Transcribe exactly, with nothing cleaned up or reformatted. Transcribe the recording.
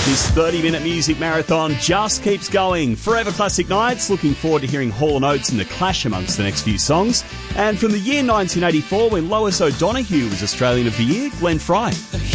This thirty-minute music marathon just keeps going. Forever Classic Nights. Looking forward to hearing Hall and Oates and The Clash amongst the next few songs. And from the year nineteen eighty-four, when Lois O'Donoghue was Australian of the Year, Glenn Fry.